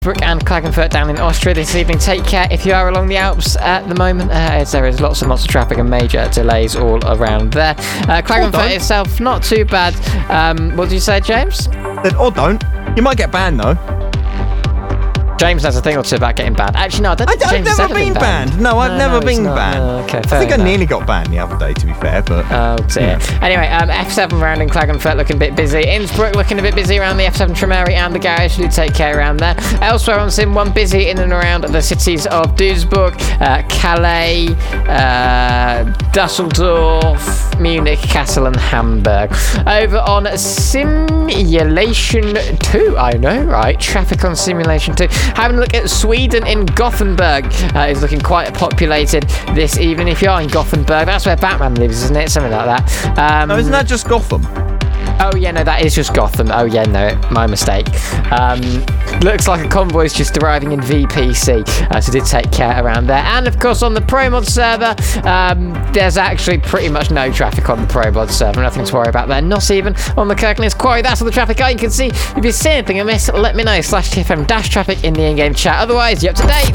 Innsbruck and Klagenfurt down in Austria this evening. Take care if you are along the Alps at the moment, as there is lots and lots of traffic and major delays all around there. Klagenfurt itself, not too bad. What did you say, James? Or don't. You might get banned, though. James has a thing or two about getting banned. Actually, no, I don't think James I've never been banned. No, I've never been banned. Okay, I think I nearly got banned the other day, to be fair, but... Oh, dear. Anyway, F7 round in Klagenfurt looking a bit busy. Innsbruck looking a bit busy around the F7 Tremere and the garage. Do take care around there. Elsewhere on Sim 1, busy in and around the cities of Duisburg, Calais, Dusseldorf, Munich, Kassel and Hamburg. Over on Simulation 2, I know, right? Traffic on Simulation 2. Having a look at Sweden in Gothenburg is looking quite populated this evening. If you are in Gothenburg, that's where Batman lives, isn't it? Something like that. No, isn't that just Gotham? Oh, yeah, no, that is just Gotham. Oh, yeah, no, my mistake. Looks like a convoy's just arriving in VPC, so did take care around there. And, of course, on the ProMod server, there's actually pretty much no traffic on the ProMod server. Nothing to worry about there. Not even on the Kirklands Quarry. That's all the traffic I can see. If you see anything amiss, let me know. /TFM-traffic in the in-game chat. Otherwise, you're up to date.